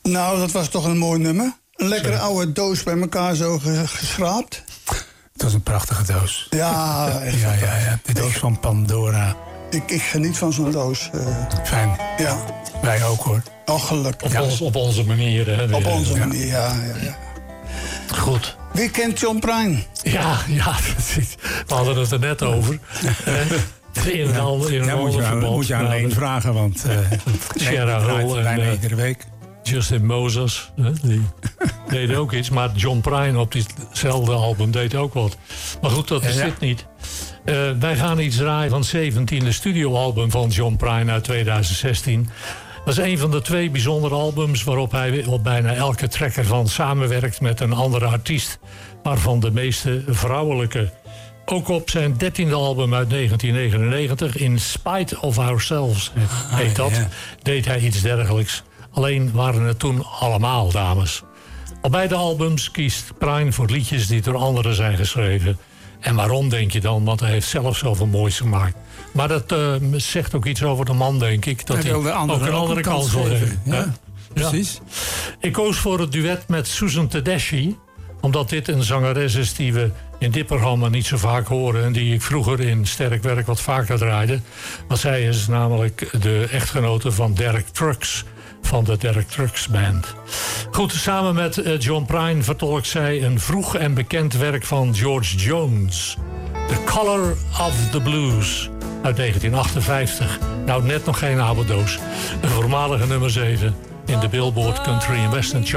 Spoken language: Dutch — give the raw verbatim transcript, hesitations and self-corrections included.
Nou, dat was toch een mooi nummer. Een lekkere oude doos bij elkaar zo geschraapt. Het was een prachtige doos. Ja, echt. Ja, ja, ja. De doos van Pandora. Ik, ik geniet van zo'n doos. Uh, Fijn. Ja. Wij ook, hoor. Oh, gelukkig. Op, ja. ons, op onze manier. Hè, op onze ja. manier, ja, ja, ja. Goed. Wie kent John Prine? Ja, ja. We hadden het er net over. In een ander, in een ja, moet je, aan, moet je aan Leen vragen, want uh, Sierra Hull bijna en iedere week. Justin Moses, hè, die deed ook iets. Maar John Prine op diezelfde album deed ook wat. Maar goed, dat is ja, ja. dit niet. Uh, wij gaan iets draaien van het zeventiende studioalbum van John Prine uit tweeduizend zestien. Dat is een van de twee bijzondere albums waarop hij op bijna elke track ervan samenwerkt met een andere artiest, waarvan de meeste vrouwelijke. Ook op zijn dertiende album uit negentien negenennegentig, In Spite of Ourselves heet dat, deed hij iets dergelijks. Alleen waren het toen allemaal dames. Op beide albums kiest Prine voor liedjes die door anderen zijn geschreven. En waarom, denk je dan? Want hij heeft zelf zoveel moois gemaakt. Maar dat uh, zegt ook iets over de man, denk ik. Dat hij, hij ook een andere kans wil hebben. Ja, ja, precies. Ja. Ik koos voor het duet met Susan Tedeschi, omdat dit een zangeres is die we in dit programma niet zo vaak horen en die ik vroeger in Sterk Werk wat vaker draaide. Want zij is namelijk de echtgenote van Derek Trucks, van de Derek Trucks Band. Goed, samen met John Prine vertolkt zij een vroeg en bekend werk van George Jones. The Color of the Blues uit negentien achtenvijftig. Nou, net nog geen oude doos. Een voormalige nummer zeven in de Billboard Country and Western Chart.